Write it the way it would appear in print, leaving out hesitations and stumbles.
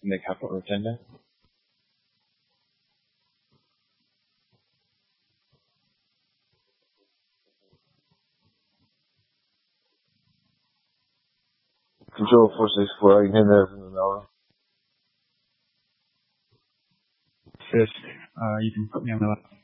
in the capital rotunda. Control 464, I can hear there from the Nova. Sis, you can put me on the left.